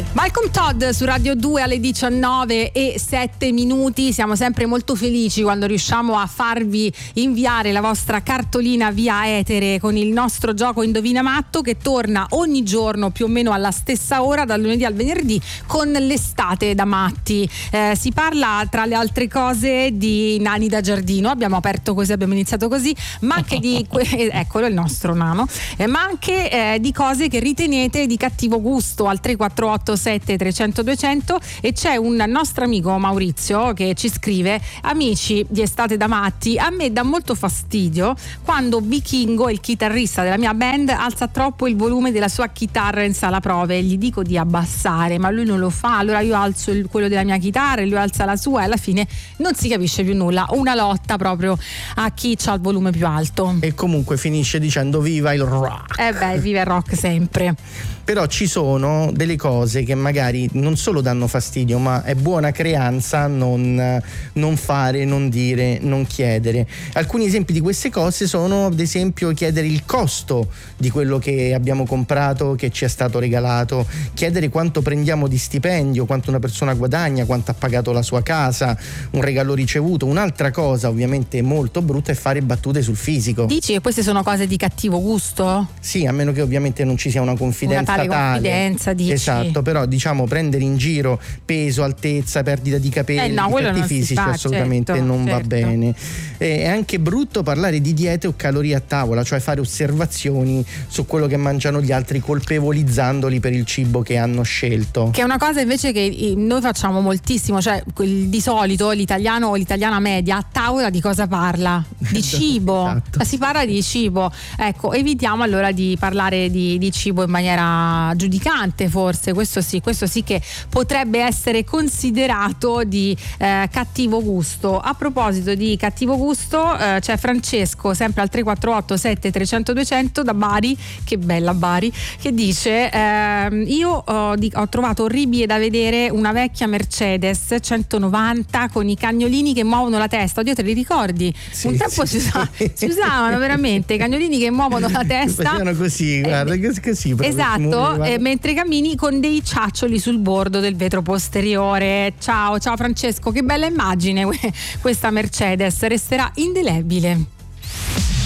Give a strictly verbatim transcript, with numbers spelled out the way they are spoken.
Malcolm Todd su Radio due alle diciannove e sette minuti. Siamo sempre molto felici quando riusciamo a farvi inviare la vostra cartolina via etere con il nostro gioco Indovina Matto, che torna ogni giorno più o meno alla stessa ora, dal lunedì al venerdì, con l'estate da matti. Eh, si parla tra le altre cose di nani da giardino, abbiamo aperto così, abbiamo iniziato così, ma anche di que- eccolo il nostro nano, eh, ma anche eh, di cose che ritenete di cattivo gusto al tre quattro otto sette trecento duecento. E c'è un nostro amico Maurizio che ci scrive: amici di Estate da Matti, a me dà molto fastidio quando Vichingo, il chitarrista della mia band, alza troppo il volume della sua chitarra in sala prove. Gli dico di abbassare, ma lui non lo fa, allora io alzo il, quello della mia chitarra e lui alza la sua e alla fine non si capisce più nulla. Una lotta proprio a chi ha il volume più alto. E comunque finisce dicendo viva il rock. Eh beh, viva il rock sempre. Però ci sono delle cose che magari non solo danno fastidio, ma è buona creanza non, non fare, non dire, non chiedere. Alcuni esempi di queste cose sono, ad esempio, chiedere il costo di quello che abbiamo comprato, che ci è stato regalato, chiedere quanto prendiamo di stipendio, quanto una persona guadagna, quanto ha pagato la sua casa, un regalo ricevuto. Un'altra cosa ovviamente molto brutta è fare battute sul fisico. Dici che queste sono cose di cattivo gusto? Sì, a meno che ovviamente non ci sia una confidenza una tale confidenza, dici. Esatto, però diciamo prendere in giro peso, altezza, perdita di capelli, eh no, difetti fisici fa, assolutamente certo, non certo. va bene. È anche brutto parlare di diete o calorie a tavola, cioè fare osservazioni su quello che mangiano gli altri, colpevolizzandoli per il cibo che hanno scelto. Che è una cosa invece che noi facciamo moltissimo, cioè di solito l'italiano o l'italiana media a tavola di cosa parla? Di cibo. Esatto. Si parla di cibo. Ecco, evitiamo allora di parlare di, di cibo in maniera giudicante, forse. Questo sì, questo sì che potrebbe essere considerato di eh, cattivo gusto. A proposito di cattivo gusto, eh, c'è Francesco, sempre al tre quattro otto sette trecento duecento da Bari, che bella Bari, che dice eh, io ho, di, ho trovato orribile da vedere una vecchia Mercedes centonovanta con i cagnolini che muovono la testa. Oddio, te li ricordi? Sì, un tempo sì, si, usa, sì. si usavano veramente i cagnolini che muovono la testa. Facevano così, guarda, eh, così. Esatto, eh, mentre cammini con dei ciaccioli sul bordo del vetro posteriore. Ciao, ciao Francesco, che bella immagine questa Mercedes, resterà indelebile.